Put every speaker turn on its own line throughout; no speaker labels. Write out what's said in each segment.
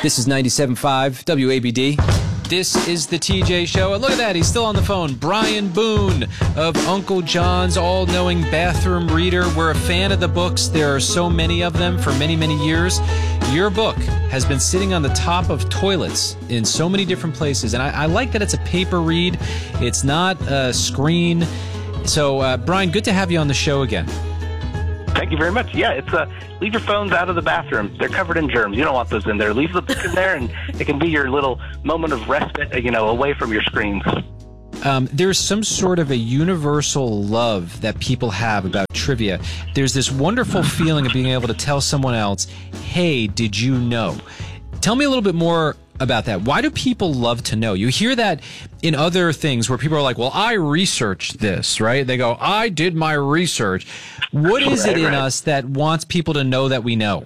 This is 97.5 WABD. This is the TJ Show. And look at that, he's still on the phone. Brian Boone of Uncle John's All-Knowing Bathroom Reader. We're a fan of the books. There are so many of them for many, many years. Your book has been sitting on the top of toilets in so many different places. And I like that it's a paper read. It's not a screen. So, Brian, good to have you on the show again.
Thank you very much. Yeah, it's leave your phones out of the bathroom. They're covered in germs. You don't want those in there. Leave the book in there, and it can be your little moment of respite, away from your screens.
There's some sort of a universal love that people have about trivia. There's this wonderful feeling of being able to tell someone else, hey, did you know? Tell me a little bit more about that. Why do people love to know? You hear that in other things where people are like, well, I researched this, right? They go, I did my research. What is it in us that wants people to know that we know?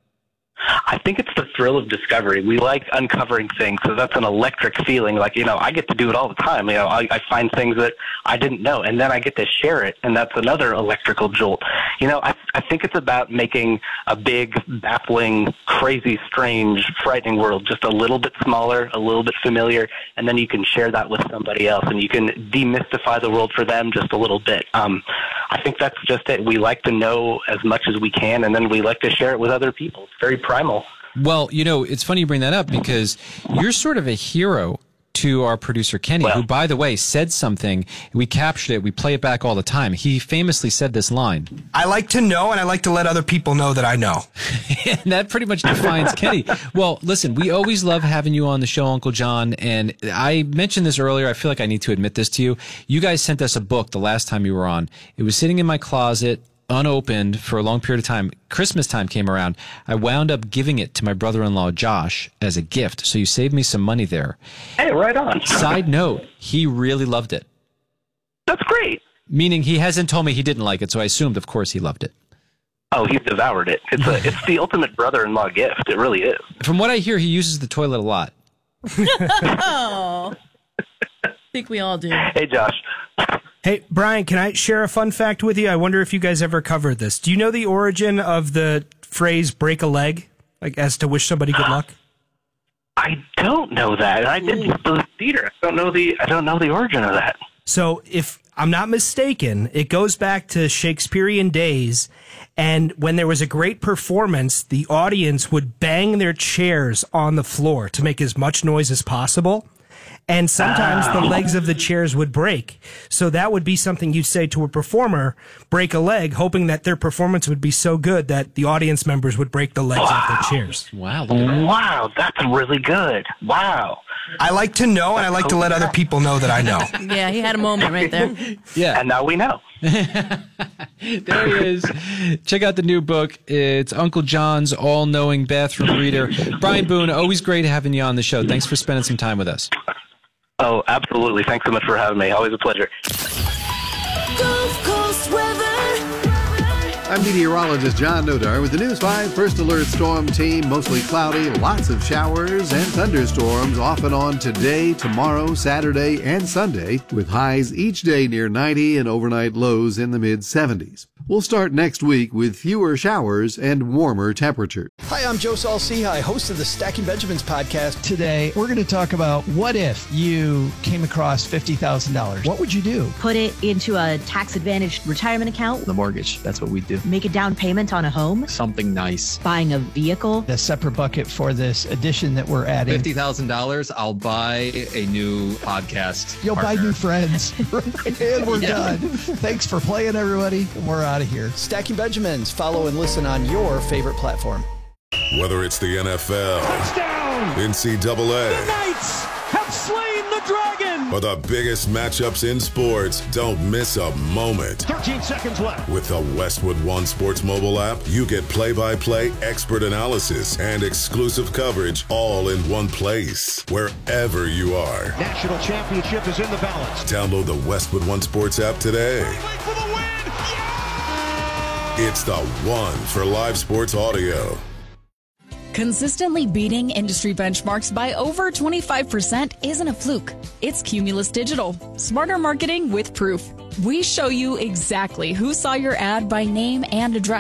I think it's the thrill of discovery. We like uncovering things, so that's an electric feeling. Like, I get to do it all the time. I find things that I didn't know, and then I get to share it, and that's another electrical jolt. I think it's about making a big, baffling, crazy, strange, frightening world just a little bit smaller, a little bit familiar, and then you can share that with somebody else, and you can demystify the world for them just a little bit. I think that's just it. We like to know as much as we can, and then we like to share it with other people. It's very primal.
Well, it's funny you bring that up because you're sort of a hero to our producer, Kenny, who, by the way, said something. We captured it. We play it back all the time. He famously said this line.
I like to know, and I like to let other people know that I know.
And that pretty much defines Kenny. Well, listen, we always love having you on the show, Uncle John. And I mentioned this earlier. I feel like I need to admit this to you. You guys sent us a book the last time you were on. It was sitting in my closet, unopened for a long period of time. Christmas time came around. I wound up giving it to my brother-in-law, Josh, as a gift. So you saved me some money there.
Hey, right on.
Side note, he really loved it.
That's great.
Meaning he hasn't told me he didn't like it, so I assumed, of course, he loved it.
Oh, he's devoured it. It's the ultimate brother-in-law gift. It really is.
From what I hear, he uses the toilet a lot.
Oh. I think we all do.
Hey, Josh.
Hey, Brian, can I share a fun fact with you? I wonder if you guys ever covered this. Do you know the origin of the phrase break a leg, like as to wish somebody good luck?
I don't know that. I did the theater. I don't know the origin of that.
So if I'm not mistaken, it goes back to Shakespearean days, and when there was a great performance, the audience would bang their chairs on the floor to make as much noise as possible. And sometimes the legs of the chairs would break. So that would be something you'd say to a performer, break a leg, hoping that their performance would be so good that the audience members would break the legs off their chairs.
Wow.
Wow, that's really good. Wow.
I like to know, and I like to let other people know that I know.
Yeah, he had a moment right there.
Yeah.
And now we know.
There he is. Check out the new book. It's Uncle John's All-Knowing Bathroom Reader. Brian Boone, always great having you on the show. Thanks for spending some time with us.
Oh, absolutely. Thanks so much for having me. Always a pleasure.
Gulf Coast weather.
I'm meteorologist John Nodar with the News 5 First Alert Storm Team. Mostly cloudy, lots of showers and thunderstorms off and on today, tomorrow, Saturday, and Sunday, with highs each day near 90 and overnight lows in the mid-70s. We'll start next week with fewer showers and warmer temperatures.
Hi, I'm Joe Saul-Sehy, host of the Stacking Benjamins podcast.
Today, we're going to talk about what if you came across $50,000? What would you do?
Put it into a tax-advantaged retirement account.
The mortgage, that's what we do.
Make a down payment on a home.
Something nice.
Buying a vehicle.
A separate bucket for this addition that we're adding.
$50,000, I'll buy a new podcast.
You'll
partner.
buy new friends. And we're done. Thanks for playing, everybody. And we're out of here.
Stacking Benjamins. Follow and listen on your favorite platform.
Whether it's the NFL,
touchdown,
NCAA,
the Knights have slain the dragon,
or the biggest matchups in sports, don't miss a moment.
13 seconds left.
With the Westwood One Sports mobile app, you get play-by-play expert analysis and exclusive coverage all in one place, wherever you are.
National championship is in the balance.
Download the Westwood One Sports app today.
For the win. Yeah!
It's the one for live sports audio.
Consistently beating industry benchmarks by over 25% isn't a fluke. It's Cumulus Digital. Smarter marketing with proof. We show you exactly who saw your ad by name and address.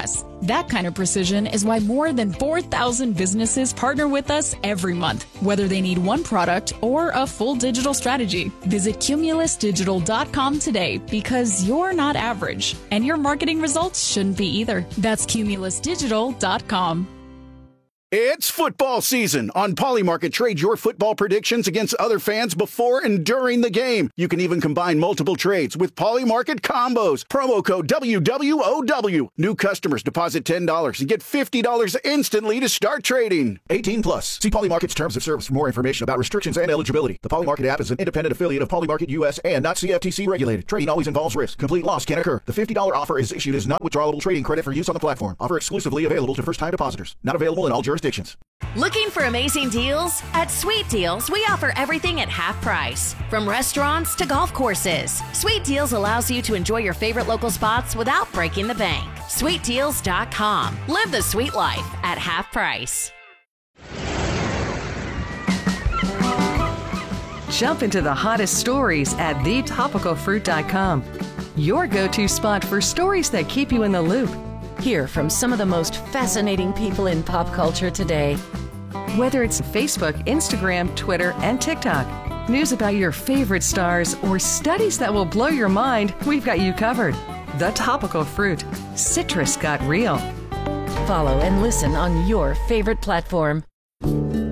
That kind of precision is why more than 4,000 businesses partner with us every month, whether they need one product or a full digital strategy. Visit CumulusDigital.com today because you're not average, and your marketing results shouldn't be either. That's CumulusDigital.com.
It's football season. On Polymarket, trade your football predictions against other fans before and during the game. You can even combine multiple trades with Polymarket combos. Promo code WWOW. New customers deposit $10 and get $50 instantly to start trading. 18 plus. See Polymarket's terms of service for more information about restrictions and eligibility. The Polymarket app is an independent affiliate of Polymarket US and not CFTC regulated. Trading always involves risk. Complete loss can occur. The $50 offer is issued as not withdrawable trading credit for use on the platform. Offer exclusively available to first-time depositors. Not available in all jurisdictions.
Looking for amazing deals? At Sweet Deals, we offer everything at half price. From restaurants to golf courses, Sweet Deals allows you to enjoy your favorite local spots without breaking the bank. SweetDeals.com. Live the sweet life at half price.
Jump into the hottest stories at thetopicalfruit.com. Your go-to spot for stories that keep you in the loop.
Hear from some of the most fascinating people in pop culture today.
Whether it's Facebook, Instagram, Twitter, and TikTok, news about your favorite stars, or studies that will blow your mind, we've got you covered. The Topical Fruit. Citrus got real.
Follow and listen on your favorite platform.